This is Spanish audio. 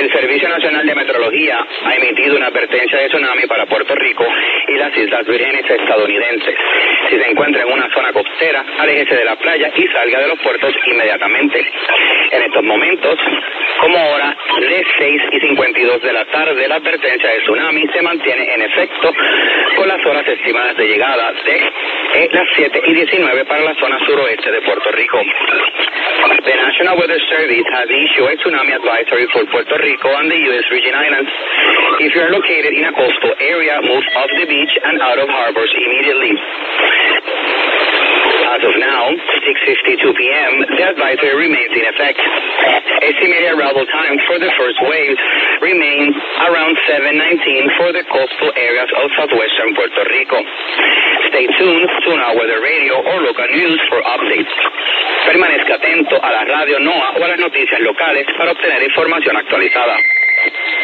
El Servicio Nacional de Meteorología ha emitido una advertencia de tsunami para Puerto Rico y las Islas Vírgenes estadounidenses. Si se encuentra en una zona costera, aléjese de la playa y salga de los puertos inmediatamente. En estos momentos, como ahora de 6:52 de la tarde, la advertencia de tsunami se mantiene en efecto con las horas estimadas de llegada de las 7:19 para la zona suroeste de Puerto Rico. The National Weather Service has issued a tsunami advisory for Puerto Rico and the U.S. Virgin Islands. If you are located in a coastal area, move off the beach and out of harbors immediately. As of now, 6:52 p.m., the advisory remains in effect. Estimated arrival time for the first wave remains around 7:19 for the coastal areas of southwestern Puerto Rico. Stay tuned to our weather radio or local news for updates. Permanezca atento a la radio NOAA o a las noticias locales para obtener información actualizada.